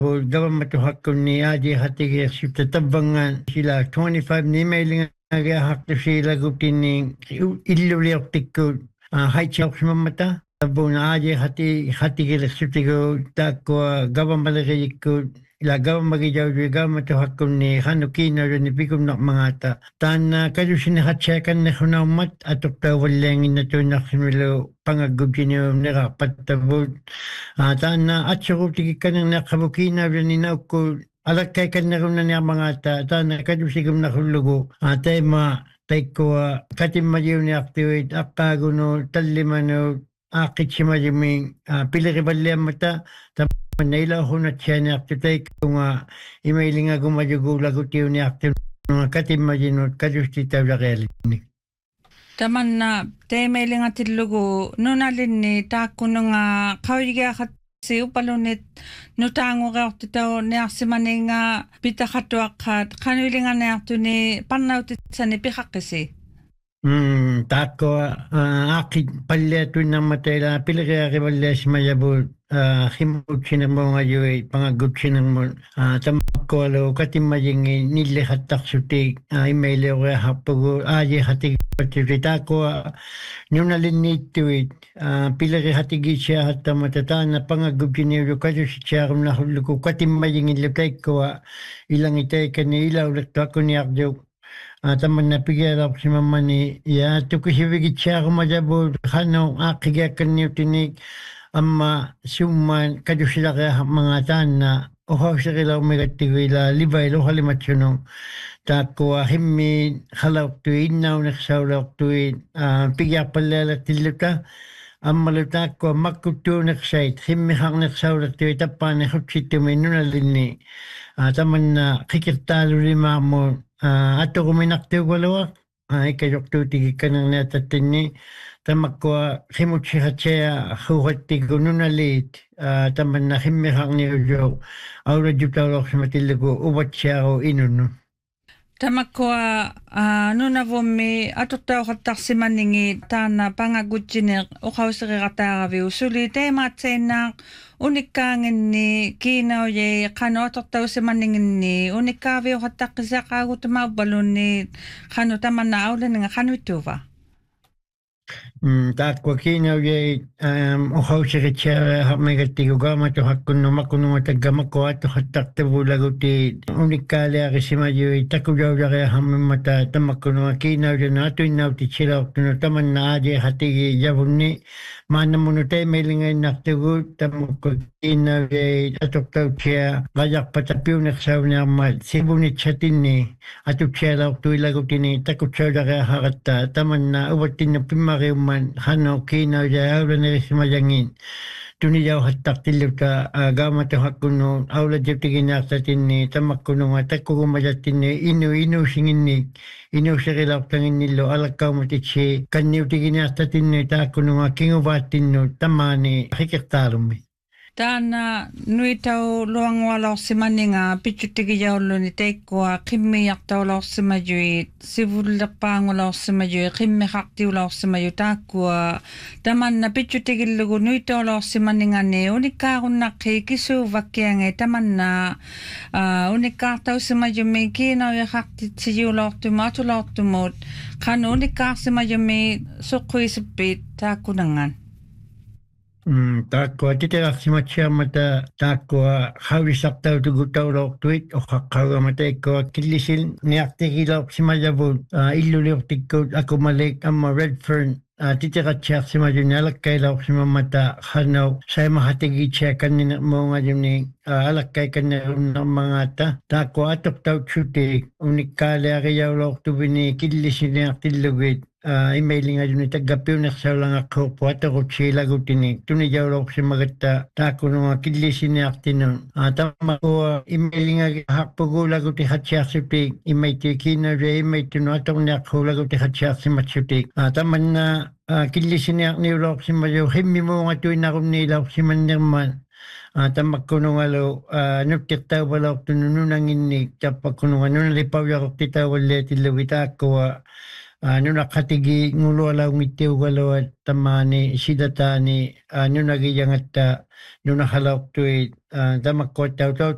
government hakun ni aji hatigi sita tabangan sila 25 ni mailing aga hakto sila gutini illu lioktikku haichok mamata tabun aji hatigi sutigo takwa government gayikku ila government government hakun ni hanukina ni bikum nak mangata tan kadusin hatchekan na hunamat atok tawaleng na tunak similo pangagubjinyo nira patabud tan atsuro tigi kanang nakabukina rinina ko alakay kan na rin na mangata tan kadusigum na hulugo tema taiko katimadiyo ni activate akaguno talimano akitsimajiming piliribalya mata naila ho na siya ni activate kung emailing nga gumajugulag utiyo ni active mga katimajinot kadustita reality. Taman na emailing nga tilugo nunalin ni tako nga kawiga kat siyo palunit nutango ka titaw ni asimani nga pitakatuak at kanuili nga na ito ni panautit sa ni pikakisi. Tako akit palyato na matela pilagaya kibalas mayabot himutsin mo nga yoy pangagutsin mo tamako alo katimajing nilihatak sutik email o hapugo aji hatig patita ko nunalinit to it pilagay hatigi siya hatta matata na pangagutsin niyo kaso siya kung nahuluko katimajing ilipay ko ilang itay kanila ulit ako ni Akjo taman na pigera si mama ni ya tukusibigit siya kumajabo hano akigakan niyo tinik amma suman kadusila kaya mga tana ohaw siya kila umigatigila libay lo halimatsuno tako himmi halawak tuwid na unaksawlawak tuwid pigya palala tiluta amma luta ko makutu naksait himmi hang naksawlawak tuwid tapan na hutsito may nunalini taman na kikirtalo lima mo ato kuminaktiw walawak ikayok tutigi ka ng natatin ni tamakwa himutsi hatsaya huwati gununalit taman na himihang ni Ujo aura jutawak sa matiligo ubat siya o inuno. Tamakwa nunavomi atutaw katak si maningi tana pangagutsinir ukawsiri kataravi usuli tema tsenak unikangin ni kinaw ye kano atutaw si maningin ni unikavi katak isa kagutama balon ni kano taman na aulan nga kano ituwa. Takwa kinaw ye ukawsiri siya hamagatigo gama to hakuno makuno matagama ko ato hatak tabulaguti unikali akisimayo itakujaw kaya hamimata tamakuno kinaw ye nato inaw tichila kuno taman na aje hatigi yabunni manamuno tayo mailingay naktigo tamakwa kinaw ye atok siya gayak patapiw naksaw niya mat sibunit siya tini atok siya law tuilaguti ni takutsaw kaya hakata taman na uwatin na pimariw man hano kinaw ya aula na simayangin tuniyaw hatak tiluta gama to hakuno aula jeptigin naksatin ni tamakuno nga takugumayatin ni inu singin ni inu sikilap tangin nilo alakaw matitsi kanniw tigin naksatin ni takuno nga kingubatin no tamani hikiktarumi. Tana nui tau luang walaw si maninga pichutigi yaulo ni teikwa kimi yak tau law si majui sivulapang walaw si majui kimi hakti walaw si majui takwa taman na pichutigi lugu nui tau law si maninga ne unikakun nakhi kisu vakiange taman na unikak tau si majui me kinaw ya hakti tsiyu law tumatu law tumot kan unikak si majui me sukui sipit takunangan. Takwa titirak si matya mata takwa hawisak tau tugutaw lok tuit o kakawa mata iko kilisil ni aktikilok si majabot ilulok tikot ako malik ama Redfern titirak siya si majunalak kailok si mamata hanaw sa mahatigi siya kanina mo nga yun ni alakay kanina ng mga takwa atok tau tsutik unikali akayaw lok tubini kilisil ni aktilugit emailing nga yun tagapiw na sa lang ako po at ako sila gutini tuniyaw ako si magata tako nung kidlisin ni aktinon tama ko emailing nga hakpugo laguti hatsyak si pig imay tikina re imay tuno atong ni ako laguti hatsyak si matsutik taman na kidlisin ni akniw ako si mayo himi mo nga tuwin ako nila si manirman tamak ko nung alo nuktiktaw wala ako tununang inig tapak ko nung ano nalipaw ako titaw ulit ilawita ako nakatigi ngulo alaw ngitiw galaw at tamani sidata ni nagiyang at nunakalaw tuwid tamak ko taw